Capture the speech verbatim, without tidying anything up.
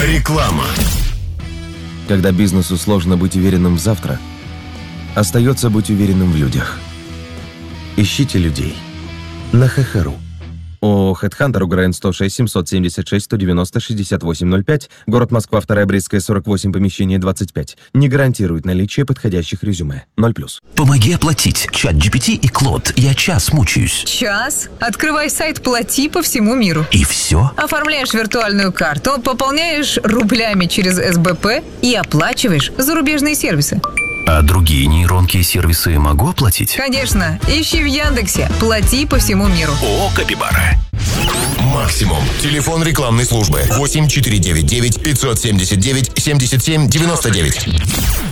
Реклама. Когда бизнесу сложно быть уверенным в завтра, остается быть уверенным в людях. Ищите людей на ХХРУ. ООО «Хедхантер», УГРН сто шесть семьсот семьдесят шесть сто девяносто шестьдесят восемь ноль пять, город Москва, вторая Брестская, сорок восемь, помещение двадцать пять. Не гарантирует наличие подходящих резюме. ноль плюс. Помоги оплатить. Чат джи пи ти и Клод. Я час мучаюсь. Час? Открывай сайт «Плати» по всему миру. И все? Оформляешь виртуальную карту, пополняешь рублями через эс бэ пэ и оплачиваешь зарубежные сервисы. А другие нейронки и сервисы могу оплатить? Конечно. Ищи в Яндексе «Плати» по всему миру. ООО «Капибара». Максимум. Телефон рекламной службы восемь четыре девять девять пятьсот семьдесят девять семьдесят семь девяносто девять.